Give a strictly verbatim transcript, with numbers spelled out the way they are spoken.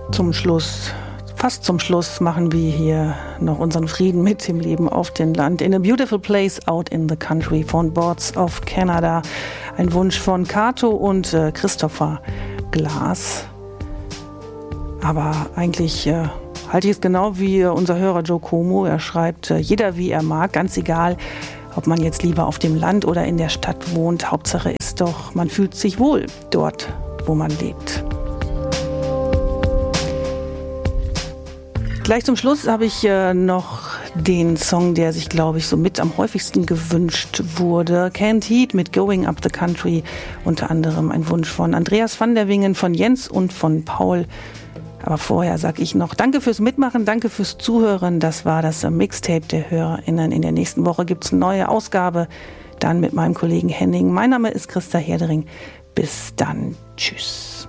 Zum Schluss, fast zum Schluss, machen wir hier noch unseren Frieden mit dem Leben auf dem Land. In a Beautiful Place Out in the Country von Boards of Canada. Ein Wunsch von Kato und äh, Christopher Glass. Aber eigentlich äh, halte ich es genau wie äh, unser Hörer Joe Como. Er schreibt, äh, jeder wie er mag, ganz egal, ob man jetzt lieber auf dem Land oder in der Stadt wohnt. Hauptsache ist doch, man fühlt sich wohl dort, wo man lebt. Gleich zum Schluss habe ich äh, noch den Song, der sich, glaube ich, so mit am häufigsten gewünscht wurde. Canned Heat mit Going Up the Country. Unter anderem ein Wunsch von Andreas van der Wingen, von Jens und von Paul. Aber vorher sage ich noch Danke fürs Mitmachen, danke fürs Zuhören. Das war das Mixtape der HörerInnen. In der nächsten Woche gibt es eine neue Ausgabe. Dann mit meinem Kollegen Henning. Mein Name ist Christa Herdering. Bis dann. Tschüss.